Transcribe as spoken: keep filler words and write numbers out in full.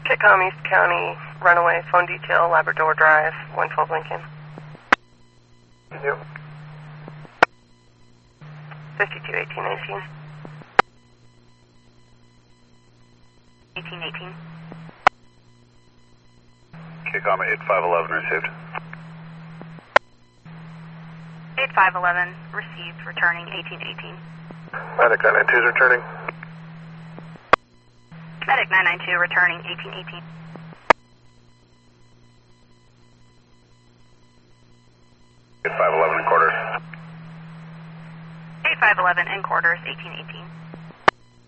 Kitcom, East County, runaway, phone detail, Labrador Drive, one twelve Lincoln. Yep. fifty-two eighteen nineteen. eighteen eighteen. Kitcom eight five one one received. eight five one one received, returning eighteen eighteen. Medic nine nine two is returning. Medic nine nine two returning eighteen eighteen. eight five one one in quarters. eight five one one in quarters, eighteen eighteen.